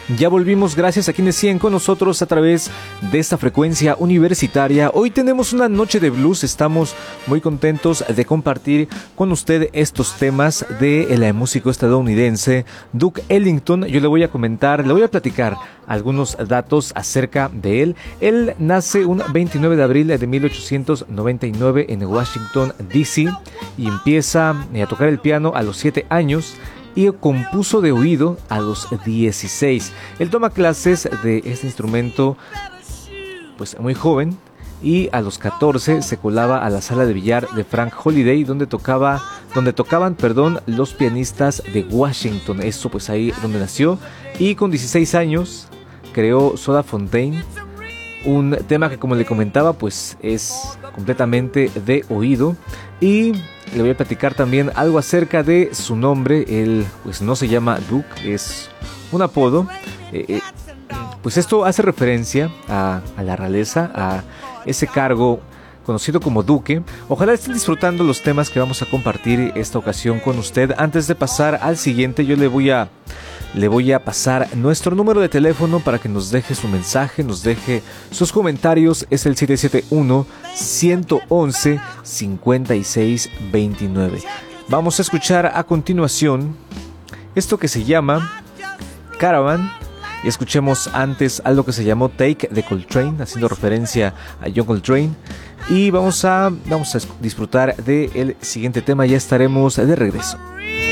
Ya volvimos, gracias a quienes siguen con nosotros a través de esta frecuencia universitaria. Hoy tenemos una noche de blues, estamos muy contentos de compartir con usted estos temas del músico estadounidense Duke Ellington. Yo le voy a comentar, le voy a platicar algunos datos acerca de él. Él nace un 29 de abril de 1899 en Washington, D.C. y empieza a tocar el piano a los 7 años. Y compuso de oído a los 16. Él toma clases de este instrumento pues muy joven, y a los 14 se colaba a la sala de billar de Frank Holiday donde tocaban los pianistas de Washington. Eso pues ahí donde nació, y con 16 años creó Soda Fontaine, un tema que, como le comentaba, pues es completamente de oído. Y le voy a platicar también algo acerca de su nombre. Él pues no se llama Duke, es un apodo. Pues esto hace referencia a la realeza, a ese cargo conocido como duque. Ojalá estén disfrutando los temas que vamos a compartir esta ocasión con usted. Antes de pasar al siguiente, yo le voy a pasar nuestro número de teléfono para que nos deje su mensaje, nos deje sus comentarios. Es el 771-111-5629. Vamos a escuchar a continuación esto que se llama Caravan. Y escuchemos antes algo que se llamó Take de Coltrane, haciendo referencia a John Coltrane. Y vamos a disfrutar del siguiente tema. Ya estaremos de regreso.